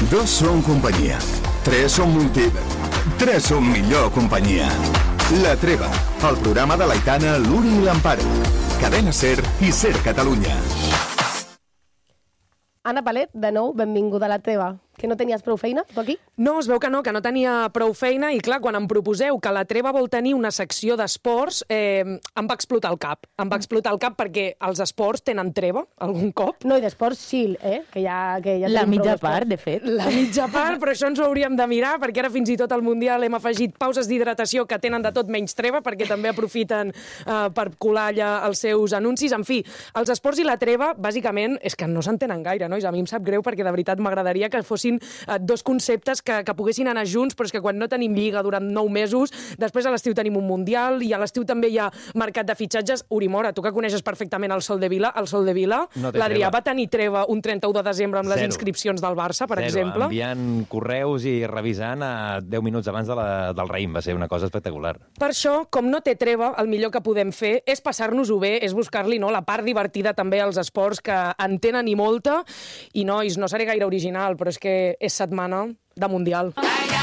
2 són companyia. 3 són multi... 3 són millor companyia. La Treva, el programa de l'Aitana, l'Uri i l'Amparo. Cadena Ser i Ser Catalunya. Anna Palet, de nou, benvinguda a La Treva. Que no tenies prou feina, tu aquí? No, es veu que no tenia prou feina i clar, quan em proposeu que La Treva vol tenir una secció d'esports, em va explotar el cap. Em va explotar el cap perquè els esports tenen treva algun cop. No, i d'esports chill, que ja la mitja part, de fet. La mitja part, però això ens ho hauríem de mirar, perquè ara fins i tot al Mundial hem afegit pauses d'hidratació que tenen de tot menys treva, perquè també aprofiten per colar allà els seus anuncis. En fi, els esports i la treva, bàsicament, és que no s'entenen gaire, nois. A mi em sap greu perquè de veritat m'agradaria que fossin dos conceptes que poguessin anar junts, però és que quan no tenim lliga durant 9 mesos, després a l'estiu tenim un Mundial i a l'estiu també hi ha mercat de fitxatges. Urimora, tu que coneixes perfectament el Sol de Vila, no l'Adrià va tenir treva un 31 de desembre amb les inscripcions del Barça, per exemple. Enviant correus i revisant a 10 minuts abans del raïm. Va ser una cosa espectacular. Per això, com no té treva, el millor que podem fer és passar-nos-ho bé, és buscar-li la part divertida també als esports que en tenen i molta. I nois, no seré gaire original, però és que és setmana de Mundial.